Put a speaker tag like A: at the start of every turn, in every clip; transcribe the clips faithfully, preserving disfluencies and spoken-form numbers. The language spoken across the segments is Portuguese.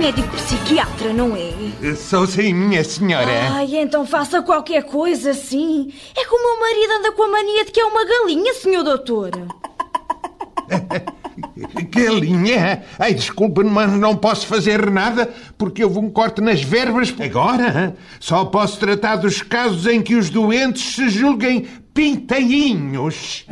A: médico psiquiatra, não é?
B: Sou sim, minha senhora.
A: Ai, então faça qualquer coisa, sim. É que o meu marido anda com a mania de que é uma galinha, senhor doutor.
B: Galinha? Ai, desculpe-me, mas não posso fazer nada porque houve um corte nas verbas. Agora, só posso tratar dos casos em que os doentes se julguem pintainhos.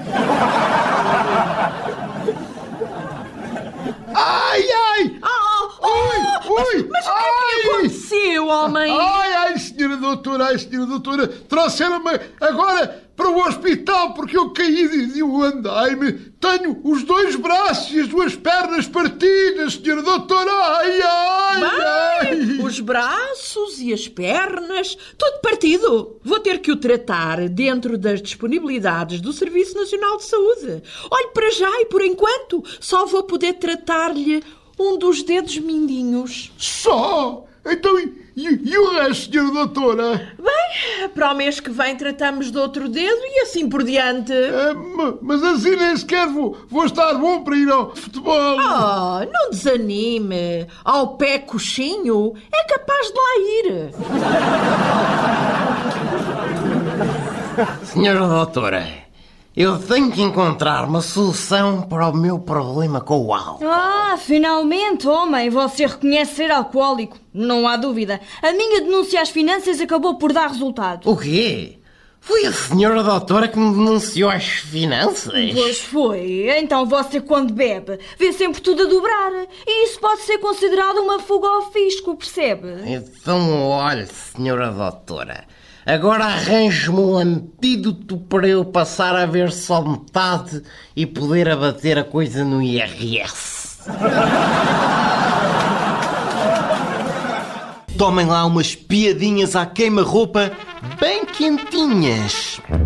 B: Ai, ai!
A: Oh,
B: Ui, ui!
A: Mas o que é que aconteceu, homem?
C: Ai, ai, senhora doutora, ai, senhora doutora, trouxeram-me agora para o hospital porque eu caí de, de um andaime. Tenho os dois braços e as duas pernas partidas, senhora doutora, ai, ai, ai.
D: Bem, os braços e as pernas, tudo partido. Vou ter que o tratar dentro das disponibilidades do Serviço Nacional de Saúde. Olhe, para já e por enquanto, só vou poder tratar-lhe um dos dedos mindinhos.
C: Só? Então, e, e o resto, senhora doutora?
D: Bem, para o mês que vem tratamos de outro dedo e assim por diante.
C: É, ma- mas assim nem sequer vou, vou estar bom para ir ao futebol.
D: Oh, não desanime. Ao pé coxinho é capaz de lá ir.
E: Senhora doutora, eu tenho que encontrar uma solução para o meu problema com o álcool.
A: Ah, finalmente, homem, você reconhece ser alcoólico. Não há dúvida. A minha denúncia às finanças acabou por dar resultado.
E: O quê? Foi a senhora doutora que me denunciou às finanças?
A: Pois foi. Então você, quando bebe, vê sempre tudo a dobrar. E isso pode ser considerado uma fuga ao fisco, percebe?
E: Então, olha, senhora doutora, agora arranje-me um antídoto para eu passar a ver só metade e poder abater a coisa no I R S.
F: Tomem lá umas piadinhas à queima-roupa bem quentinhas.